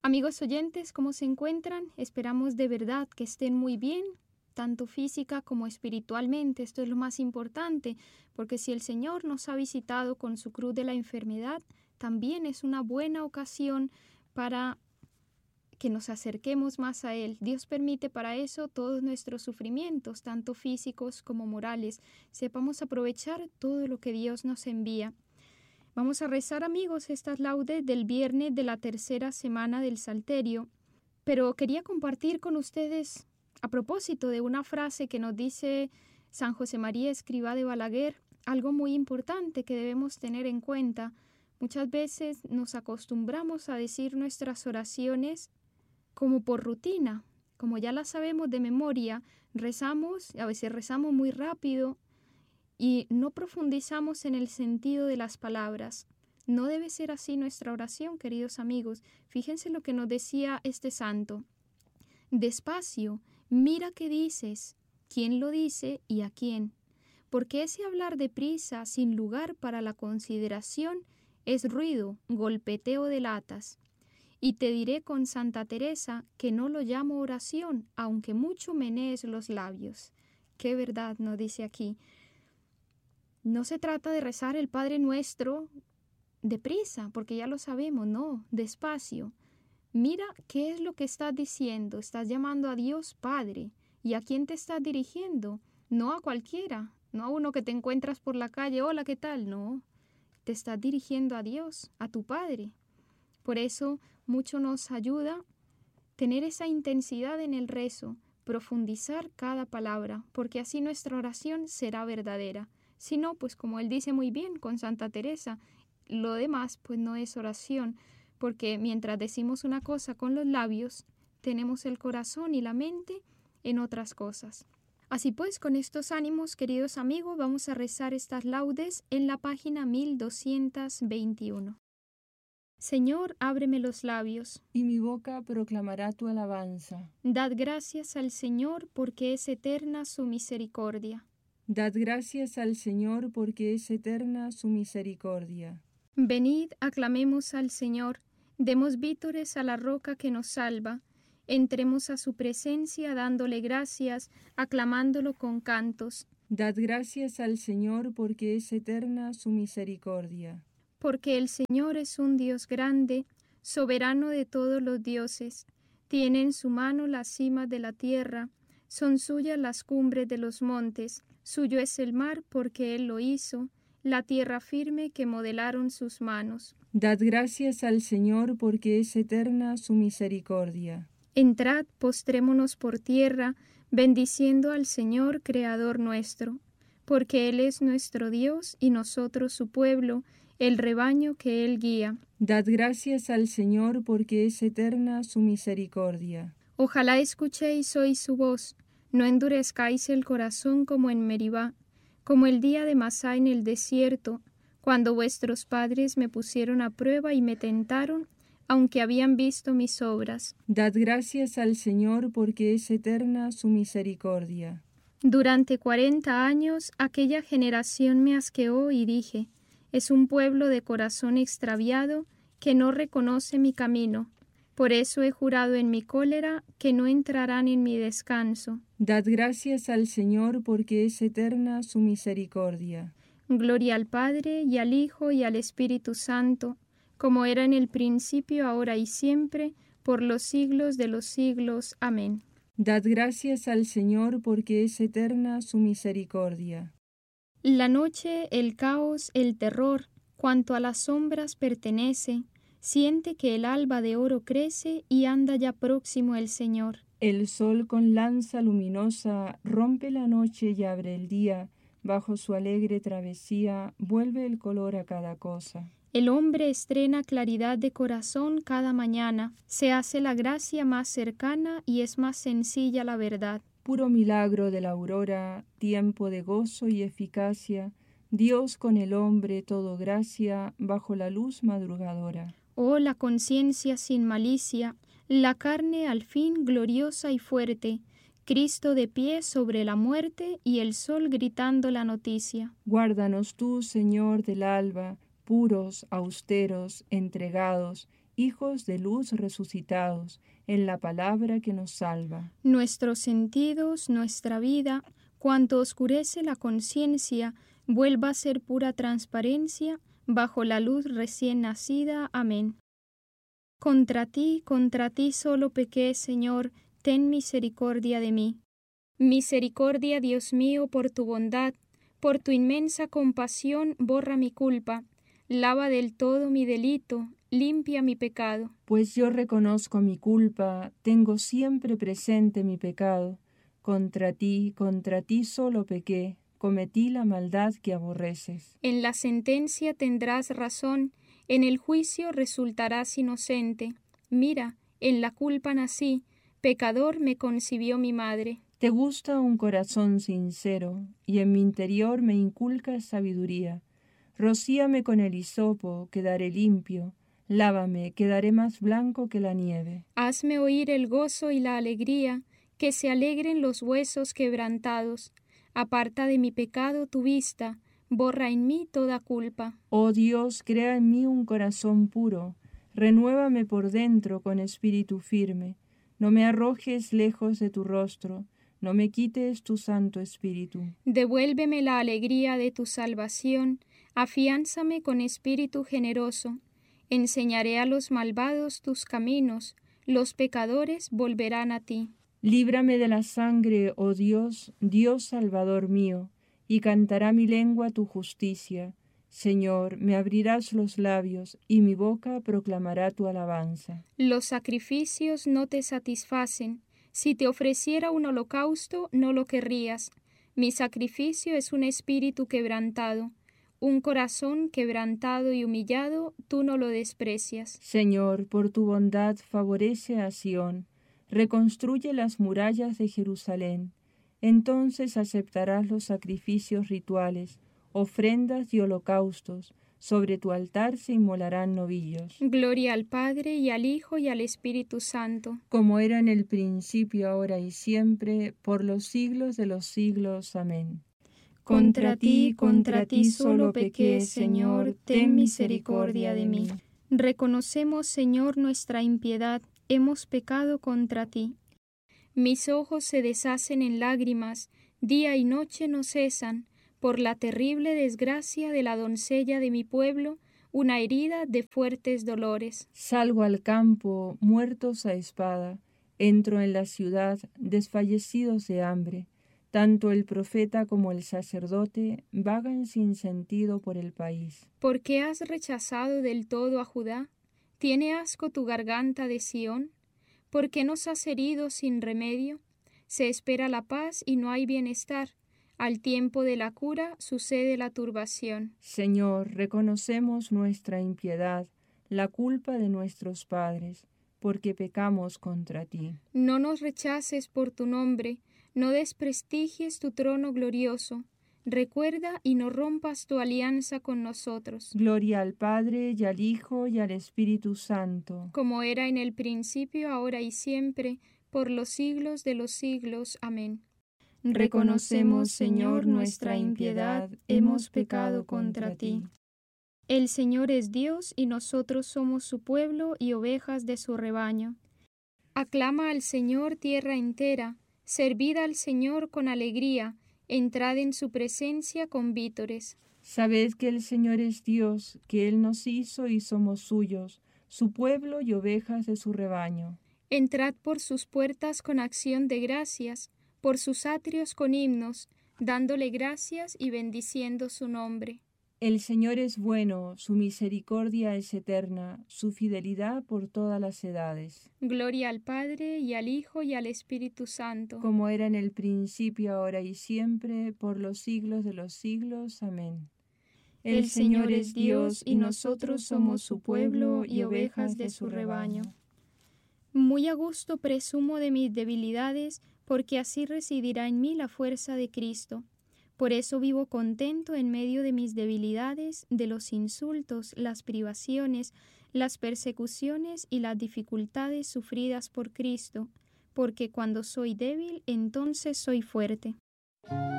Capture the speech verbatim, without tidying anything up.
Amigos oyentes, ¿cómo se encuentran? Esperamos de verdad que estén muy bien, tanto física como espiritualmente. Esto es lo más importante, porque si el Señor nos ha visitado con su cruz de la enfermedad, también es una buena ocasión para que nos acerquemos más a Él. Dios permite para eso todos nuestros sufrimientos, tanto físicos como morales. Sepamos aprovechar todo lo que Dios nos envía. Vamos a rezar, amigos, estas laudes del viernes de la tercera semana del Salterio, pero quería compartir con ustedes a propósito de una frase que nos dice San José María Escrivá de Balaguer, algo muy importante que debemos tener en cuenta. Muchas veces nos acostumbramos a decir nuestras oraciones como por rutina, como ya las sabemos de memoria, rezamos, a veces rezamos muy rápido, y no profundizamos en el sentido de las palabras. No debe ser así nuestra oración, queridos amigos. Fíjense lo que nos decía este santo. Despacio, mira qué dices, quién lo dice y a quién. Porque ese hablar deprisa, sin lugar para la consideración, es ruido, golpeteo de latas. Y te diré con Santa Teresa que no lo llamo oración, aunque mucho menees los labios. Qué verdad nos dice aquí. No se trata de rezar el Padre Nuestro deprisa, porque ya lo sabemos, no, despacio. Mira qué es lo que estás diciendo. Estás llamando a Dios Padre. ¿Y a quién te estás dirigiendo? No a cualquiera, no a uno que te encuentras por la calle. Hola, ¿qué tal? No, te estás dirigiendo a Dios, a tu Padre. Por eso mucho nos ayuda tener esa intensidad en el rezo, profundizar cada palabra, porque así nuestra oración será verdadera. Si no, pues como él dice muy bien con Santa Teresa, lo demás pues no es oración, porque mientras decimos una cosa con los labios, tenemos el corazón y la mente en otras cosas. Así pues, con estos ánimos, queridos amigos, vamos a rezar estas laudes en la página mil doscientos veintiuno. Señor, ábreme los labios, y mi boca proclamará tu alabanza. Dad gracias al Señor, porque es eterna su misericordia. Dad gracias al Señor, porque es eterna su misericordia. Venid, aclamemos al Señor, demos vítores a la roca que nos salva, entremos a su presencia dándole gracias, aclamándolo con cantos. Dad gracias al Señor, porque es eterna su misericordia. Porque el Señor es un Dios grande, soberano de todos los dioses. Tiene en su mano las cimas de la tierra, son suyas las cumbres de los montes. Suyo es el mar porque Él lo hizo, la tierra firme que modelaron sus manos. Dad gracias al Señor, porque es eterna su misericordia. Entrad, postrémonos por tierra, bendiciendo al Señor, Creador nuestro, porque Él es nuestro Dios y nosotros su pueblo, el rebaño que Él guía. Dad gracias al Señor, porque es eterna su misericordia. Ojalá escuchéis hoy su voz, no endurezcáis el corazón como en Meribá, como el día de Masá en el desierto, cuando vuestros padres me pusieron a prueba y me tentaron, aunque habían visto mis obras. Dad gracias al Señor, porque es eterna su misericordia. Durante cuarenta años aquella generación me asqueó y dije, es un pueblo de corazón extraviado que no reconoce mi camino. Por eso he jurado en mi cólera que no entrarán en mi descanso. Dad gracias al Señor, porque es eterna su misericordia. Gloria al Padre, y al Hijo, y al Espíritu Santo, como era en el principio, ahora y siempre, por los siglos de los siglos. Amén. Dad gracias al Señor, porque es eterna su misericordia. La noche, el caos, el terror, cuanto a las sombras pertenece, siente que el alba de oro crece y anda ya próximo el Señor. El sol con lanza luminosa rompe la noche y abre el día, bajo su alegre travesía vuelve el color a cada cosa. El hombre estrena claridad de corazón cada mañana, se hace la gracia más cercana y es más sencilla la verdad. Puro milagro de la aurora, tiempo de gozo y eficacia, Dios con el hombre todo gracia, bajo la luz madrugadora. Oh, la conciencia sin malicia, la carne al fin gloriosa y fuerte, Cristo de pie sobre la muerte y el sol gritando la noticia. Guárdanos tú, Señor del alba, puros, austeros, entregados, hijos de luz resucitados, en la palabra que nos salva. Nuestros sentidos, nuestra vida, cuanto oscurece la conciencia, vuelva a ser pura transparencia, bajo la luz recién nacida. Amén. Contra ti, contra ti solo pequé, Señor, ten misericordia de mí. Misericordia, Dios mío, por tu bondad, por tu inmensa compasión, borra mi culpa, lava del todo mi delito, limpia mi pecado. Pues yo reconozco mi culpa, tengo siempre presente mi pecado. Contra ti, contra ti solo pequé, cometí la maldad que aborreces. En la sentencia tendrás razón, en el juicio resultarás inocente. Mira, en la culpa nací, pecador me concibió mi madre. Te gusta un corazón sincero, y en mi interior me inculcas sabiduría. Rocíame con el hisopo, quedaré limpio. Lávame, quedaré más blanco que la nieve. Hazme oír el gozo y la alegría, que se alegren los huesos quebrantados. Aparta de mi pecado tu vista, borra en mí toda culpa. Oh Dios, crea en mí un corazón puro, renuévame por dentro con espíritu firme. No me arrojes lejos de tu rostro, no me quites tu santo espíritu. Devuélveme la alegría de tu salvación, afiánzame con espíritu generoso. Enseñaré a los malvados tus caminos, los pecadores volverán a ti. Líbrame de la sangre, oh Dios, Dios Salvador mío, y cantará mi lengua tu justicia. Señor, me abrirás los labios, y mi boca proclamará tu alabanza. Los sacrificios no te satisfacen. Si te ofreciera un holocausto, no lo querrías. Mi sacrificio es un espíritu quebrantado. Un corazón quebrantado y humillado, tú no lo desprecias. Señor, por tu bondad favorece a Sión. Reconstruye las murallas de Jerusalén. Entonces aceptarás los sacrificios rituales, ofrendas y holocaustos. Sobre tu altar se inmolarán novillos. Gloria al Padre, y al Hijo, y al Espíritu Santo. Como era en el principio, ahora y siempre, por los siglos de los siglos. Amén. Contra ti, contra ti solo pequé, Señor, ten misericordia de mí. Reconocemos, Señor, nuestra impiedad, hemos pecado contra ti. Mis ojos se deshacen en lágrimas, día y noche no cesan, por la terrible desgracia de la doncella de mi pueblo, una herida de fuertes dolores. Salgo al campo, muertos a espada, entro en la ciudad, desfallecidos de hambre. Tanto el profeta como el sacerdote vagan sin sentido por el país. ¿Por qué has rechazado del todo a Judá? ¿Tiene asco tu garganta de Sión? ¿Por qué nos has herido sin remedio? Se espera la paz y no hay bienestar. Al tiempo de la cura sucede la turbación. Señor, reconocemos nuestra impiedad, la culpa de nuestros padres, porque pecamos contra ti. No nos rechaces por tu nombre, no desprestigies tu trono glorioso. Recuerda y no rompas tu alianza con nosotros. Gloria al Padre, y al Hijo, y al Espíritu Santo. Como era en el principio, ahora y siempre, por los siglos de los siglos. Amén. Reconocemos, Señor, nuestra impiedad, hemos pecado contra ti. El Señor es Dios, y nosotros somos su pueblo y ovejas de su rebaño. Aclama al Señor tierra entera, servid al Señor con alegría, entrad en su presencia con vítores. Sabed que el Señor es Dios, que Él nos hizo y somos suyos, su pueblo y ovejas de su rebaño. Entrad por sus puertas con acción de gracias, por sus atrios con himnos, dándole gracias y bendiciendo su nombre. El Señor es bueno, su misericordia es eterna, su fidelidad por todas las edades. Gloria al Padre, y al Hijo, y al Espíritu Santo. Como era en el principio, ahora y siempre, por los siglos de los siglos. Amén. El Señor es Dios, y nosotros somos su pueblo y ovejas de su rebaño. Muy a gusto presumo de mis debilidades, porque así residirá en mí la fuerza de Cristo. Por eso vivo contento en medio de mis debilidades, de los insultos, las privaciones, las persecuciones y las dificultades sufridas por Cristo, porque cuando soy débil, entonces soy fuerte.